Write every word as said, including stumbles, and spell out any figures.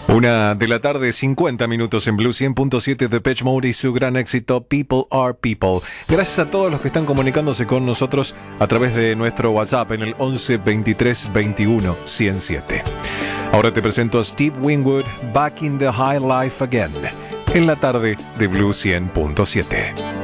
Una de la tarde, cincuenta minutos en Blue cien punto siete, Depeche Mode y su gran éxito People Are People. Gracias a todos los que están comunicándose con nosotros a través de nuestro WhatsApp en el once veintitrés veintiuno ciento siete. Ahora te presento a Steve Winwood, Back in the High Life Again, en la tarde de Blue cien punto siete.